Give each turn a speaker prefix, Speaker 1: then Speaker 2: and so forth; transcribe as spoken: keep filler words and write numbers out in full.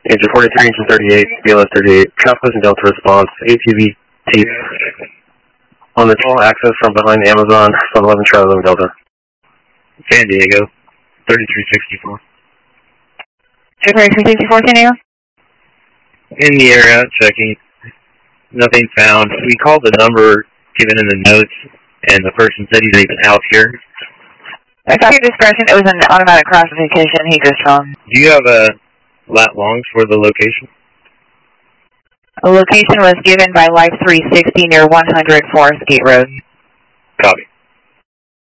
Speaker 1: Engine forty-three, engine thirty-eight, B L S thirty-eight, Southwest and Delta response, A T V tape on the dual access from behind the Amazon, from eleven Charlie eleven Delta.
Speaker 2: San Diego, thirty-three sixty-four.
Speaker 3: thirty-three sixty-four, San Diego?
Speaker 2: In the area, checking. Nothing found. We called the number given in the notes, and the person said he's even out here.
Speaker 3: I got your discretion. It was an automatic classification. He just wrong.
Speaker 2: Do you have a lat longs for the location?
Speaker 3: The location was given by Life three sixty near one hundred Forest Gate Road.
Speaker 2: Copy.